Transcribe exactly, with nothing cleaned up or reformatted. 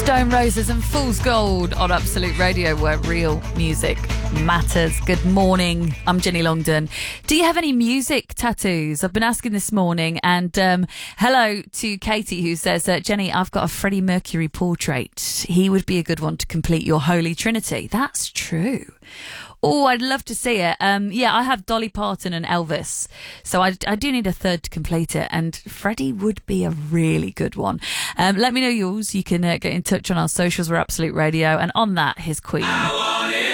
Stone Roses and Fool's Gold on Absolute Radio, where real music matters. Good morning, I'm Jenny Longdon. Do you have any music tattoos? I've been asking this morning, and um, hello to Katie, who says, uh, Jenny, I've got a Freddie Mercury portrait. He would be a good one to complete your Holy Trinity. That's true. Oh, I'd love to see it. Um, yeah, I have Dolly Parton and Elvis, so I, I do need a third to complete it, and Freddie would be a really good one. Um, let me know yours. You can uh, get in touch on our socials. We're Absolute Radio, and on that, here's Queen.